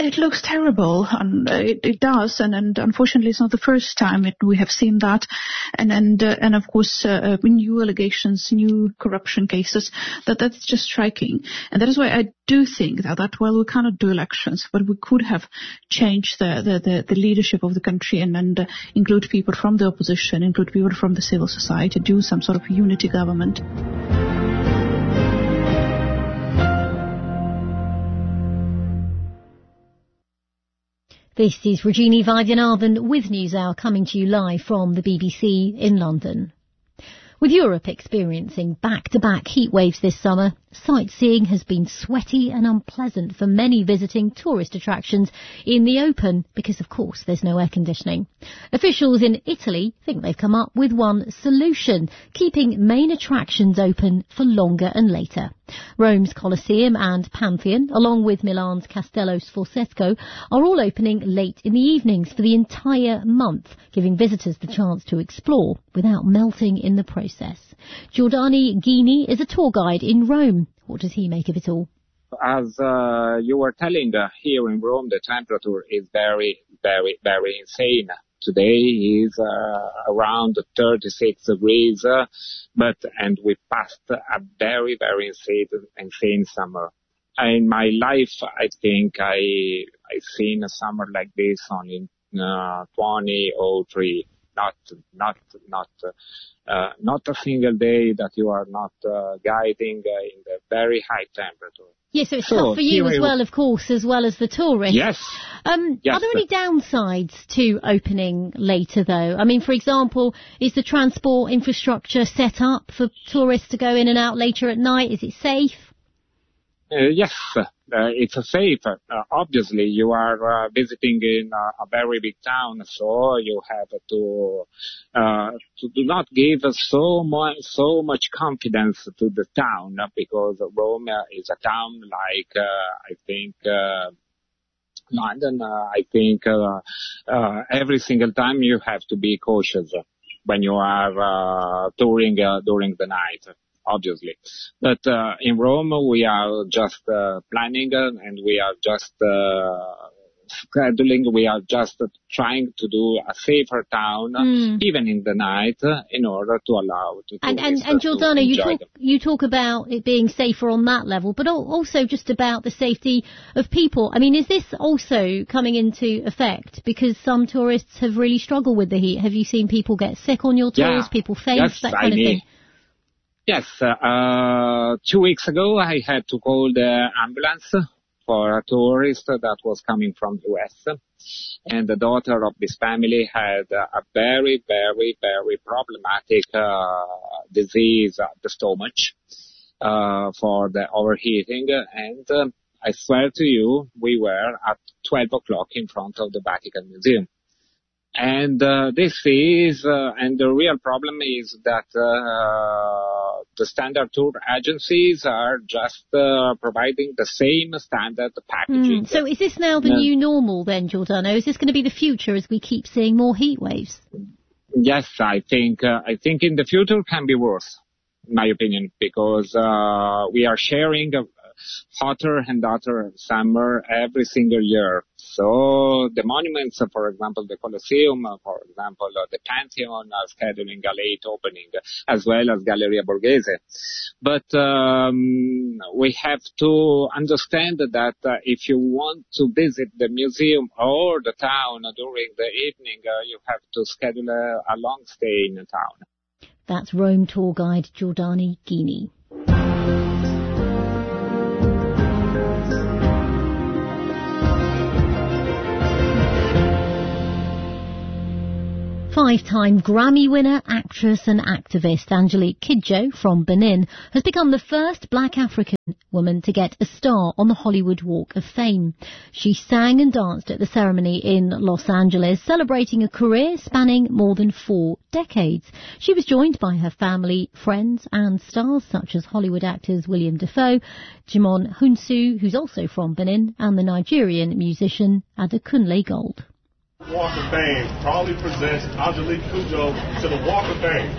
It looks terrible, and it does, and unfortunately it's not the first time we have seen that, and of course new allegations, new corruption cases, that's just striking. And that is why I do think that while we cannot do elections, but we could have changed the leadership of the country and include people from the opposition, include people from the civil society, do some sort of unity government. This is Rajini Vaidyanathan with NewsHour coming to you live from the BBC in London. With Europe experiencing back-to-back heat waves this summer, sightseeing has been sweaty and unpleasant for many visiting tourist attractions in the open because, of course, there's no air conditioning. Officials in Italy think they've come up with one solution, keeping main attractions open for longer and later. Rome's Colosseum and Pantheon, along with Milan's Castello Sforzesco, are all opening late in the evenings for the entire month, giving visitors the chance to explore without melting in the process. Giordani Ghini is a tour guide in Rome. What does he make of it all? As you were telling, here in Rome, the temperature is very, very, very insane. Today is around 36 degrees, and we passed a very, very insane summer. In my life, I think I've seen a summer like this only in 2003. Not a single day that you are not guiding in the very high temperature. Yes, so it's tough for you as well, of course, as well as the tourists. Yes. Yes. Are there any downsides to opening later, though? I mean, for example, is the transport infrastructure set up for tourists to go in and out later at night? Is it safe? Yes, it's safe. Obviously, you are visiting in a very big town, so you have to do not give so much confidence to the town, because Rome is a town like I think London. I think every single time you have to be cautious when you are touring during the night. Obviously. But in Rome, we are just planning and we are just scheduling. We are just trying to do a safer town, even in the night, in order to allow to and Giordano, you talk about it being safer on that level, but also just about the safety of people. I mean, is this also coming into effect because some tourists have really struggled with the heat? Have you seen people get sick on your tours, people faint, that kind of thing? Yes, 2 weeks ago I had to call the ambulance for a tourist that was coming from the US, and the daughter of this family had a very, very, very problematic disease at the stomach for the overheating, and I swear to you, we were at 12 o'clock in front of the Vatican Museum. And this is, and the real problem is that the standard tour agencies are just providing the same standard packaging. So is this now the new normal then, Giordano? Is this going to be the future as we keep seeing more heat waves? Yes, I think in the future can be worse, in my opinion, because we are sharing hotter and hotter summer every single year. So the monuments, for example, the Colosseum, for example, the Pantheon are scheduling a late opening, as well as Galleria Borghese. But we have to understand that if you want to visit the museum or the town during the evening, you have to schedule a long stay in the town. That's Rome tour guide Giordani Ghini. Five-time Grammy winner, actress and activist Angelique Kidjo from Benin has become the first black African woman to get a star on the Hollywood Walk of Fame. She sang and danced at the ceremony in Los Angeles, celebrating a career spanning more than 4 decades. She was joined by her family, friends and stars such as Hollywood actors William Dafoe, Jimon Hunsu, who's also from Benin, and the Nigerian musician Adekunle Gold. Walk of Fame proudly presents Angelique Kidjo to the Walk of Fame.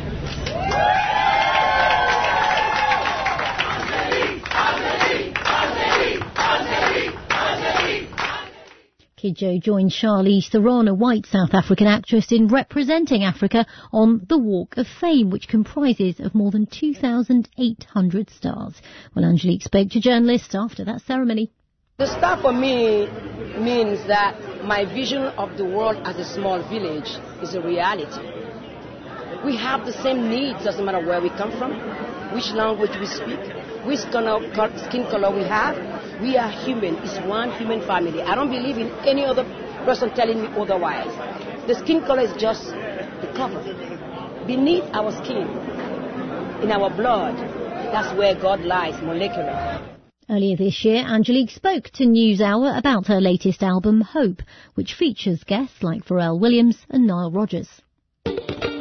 Kidjo joined Charlize Theron, a white South African actress, in representing Africa on the Walk of Fame, which comprises of more than 2,800 stars. Well, Angelique spoke to journalists after that ceremony. The star for me means that my vision of the world as a small village is a reality. We have the same needs, doesn't matter where we come from, which language we speak, which skin color we have. We are human. It's one human family. I don't believe in any other person telling me otherwise. The skin color is just the cover. Beneath our skin, in our blood, that's where God lies, molecular. Earlier this year, Angelique spoke to NewsHour about her latest album, Hope, which features guests like Pharrell Williams and Nile Rodgers.